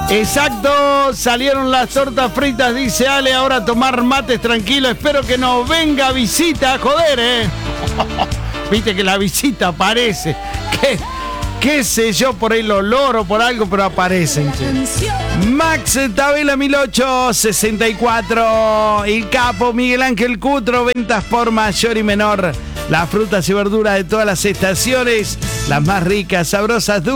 Exacto, salieron las tortas fritas, dice Ale, ahora a tomar mates tranquilo, espero que nos venga visita, joder, Viste que la visita aparece, qué sé yo, por ahí los loros, por algo, pero aparecen, che. Max Tabela 1864, el capo Miguel Ángel Cutro, ventas por mayor y menor, las frutas y verduras de todas las estaciones, las más ricas, sabrosas, dulces.